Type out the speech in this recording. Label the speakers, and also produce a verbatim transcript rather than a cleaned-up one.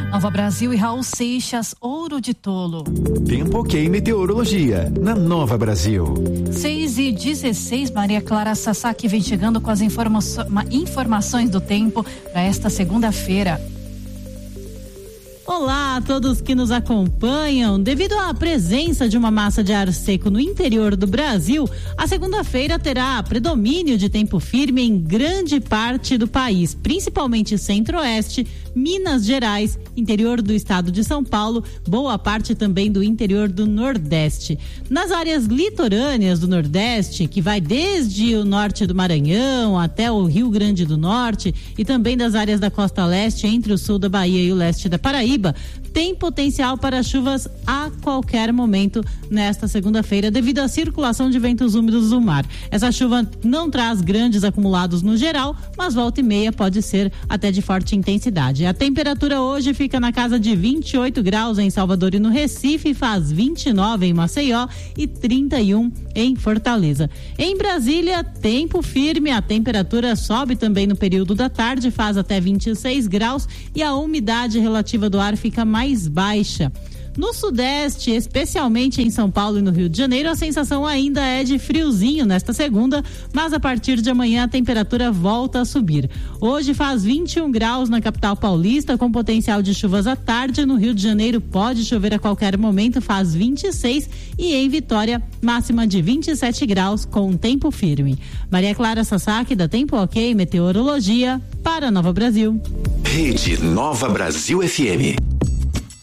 Speaker 1: Nova Brasil e Raul Seixas, Ouro de Tolo.
Speaker 2: Tempo ok, meteorologia, na Nova Brasil.
Speaker 1: seis e dezesseis, Maria Clara Sasaki vem chegando com as informa- informações do tempo para esta segunda-feira.
Speaker 3: Olá a todos que nos acompanham. Devido à presença de uma massa de ar seco no interior do Brasil, a segunda-feira terá predomínio de tempo firme em grande parte do país, principalmente centro-oeste, Minas Gerais, interior do estado de São Paulo, boa parte também do interior do Nordeste. Nas áreas litorâneas do Nordeste, que vai desde o norte do Maranhão até o Rio Grande do Norte e também das áreas da costa leste entre o sul da Bahia e o leste da Paraíba, tem potencial para chuvas a qualquer momento nesta segunda-feira devido à circulação de ventos úmidos do mar. Essa chuva não traz grandes acumulados no geral, mas volta e meia pode ser até de forte intensidade. A temperatura hoje fica na casa de vinte e oito graus em Salvador e no Recife, faz vinte e nove em Maceió e trinta e um em Fortaleza. Em Brasília, tempo firme, a temperatura sobe também no período da tarde, faz até vinte e seis graus e a umidade relativa do ar fica mais baixa. No Sudeste, especialmente em São Paulo e no Rio de Janeiro, a sensação ainda é de friozinho nesta segunda, mas a partir de amanhã a temperatura volta a subir. Hoje faz vinte e um graus na capital paulista, com potencial de chuvas à tarde. No Rio de Janeiro pode chover a qualquer momento, faz vinte e seis, e em Vitória, máxima de vinte e sete graus com tempo firme. Maria Clara Sasaki, da Tempo Ok Meteorologia, para Nova Brasil.
Speaker 2: Rede Nova Brasil F M.